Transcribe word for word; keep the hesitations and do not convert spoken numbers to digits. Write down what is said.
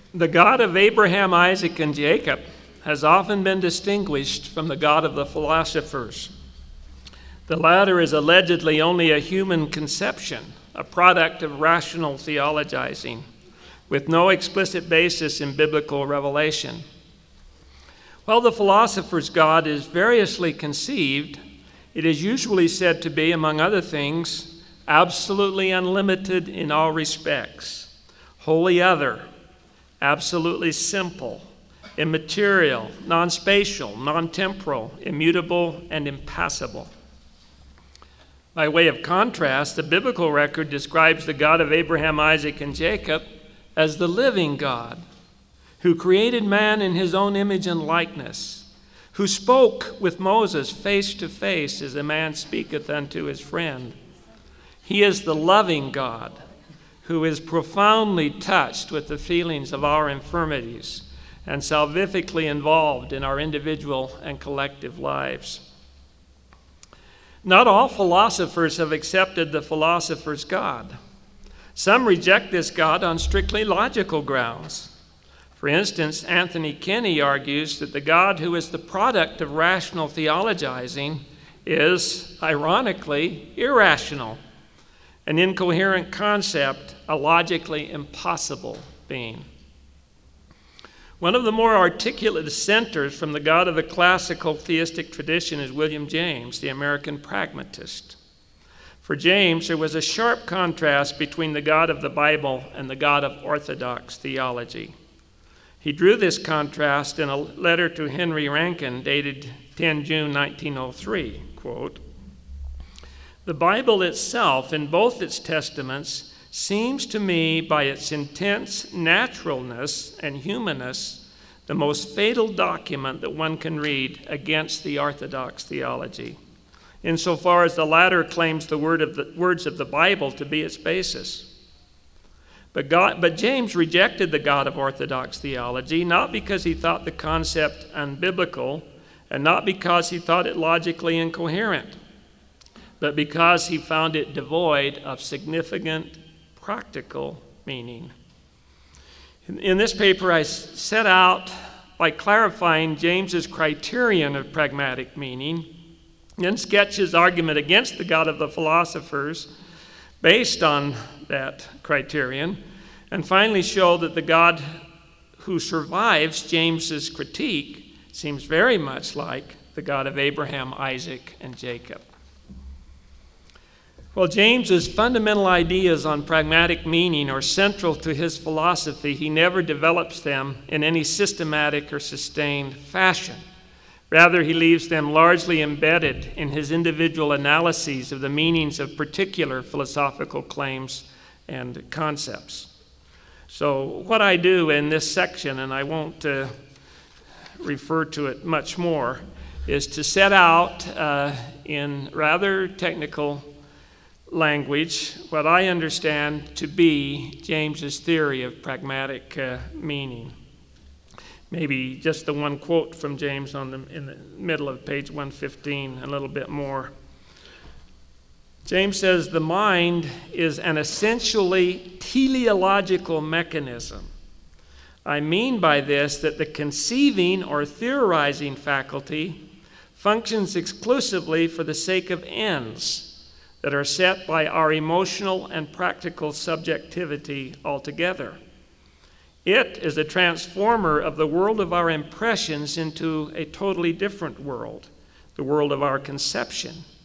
The God of Abraham, Isaac, and Jacob has often been distinguished from the God of the philosophers. The latter is allegedly only a human conception, a product of rational theologizing, with no explicit basis in biblical revelation. While the philosopher's God is variously conceived, it is usually said to be, among other things, absolutely unlimited in all respects, wholly other, absolutely simple, immaterial, non-spatial, non-temporal, immutable, and impassible. By way of contrast, the biblical record describes the God of Abraham, Isaac, and Jacob as the living God, who created man in his own image and likeness, who spoke with Moses face to face as a man speaketh unto his friend. He is the loving God, who is profoundly touched with the feelings of our infirmities and salvifically involved in our individual and collective lives. Not all philosophers have accepted the philosopher's God. Some reject this God on strictly logical grounds. For instance, Anthony Kenny argues that the God who is the product of rational theologizing is, ironically, irrational, an incoherent concept, a logically impossible being. One of the more articulate dissenters from the God of the classical theistic tradition is William James, the American pragmatist. For James, there was a sharp contrast between the God of the Bible and the God of Orthodox theology. He drew this contrast in a letter to Henry Rankin dated the tenth of June nineteen oh three, quote, "The Bible itself, in both its testaments, seems to me by its intense naturalness and humanness the most fatal document that one can read against the Orthodox theology, insofar as the latter claims the, word of the words of the Bible to be its basis. But, God, but James rejected the God of Orthodox theology, not because he thought the concept unbiblical, and not because he thought it logically incoherent, but because he found it devoid of significant practical meaning." In, in this paper, I set out by clarifying James's criterion of pragmatic meaning, then sketch his argument against the God of the philosophers based on that criterion, and finally show that the God who survives James's critique seems very much like the God of Abraham, Isaac, and Jacob. While James's fundamental ideas on pragmatic meaning are central to his philosophy, he never develops them in any systematic or sustained fashion. Rather, he leaves them largely embedded in his individual analyses of the meanings of particular philosophical claims and concepts. So what I do in this section, and I won't uh, refer to it much more, is to set out uh, in rather technical language what I understand to be James's theory of pragmatic uh, meaning. Maybe just the one quote from James on the, in the middle of page one fifteen, a little bit more. James says, "The mind is an essentially teleological mechanism. I mean by this that the conceiving or theorizing faculty functions exclusively for the sake of ends that are set by our emotional and practical subjectivity altogether. It is a transformer of the world of our impressions into a totally different world, the world of our conception.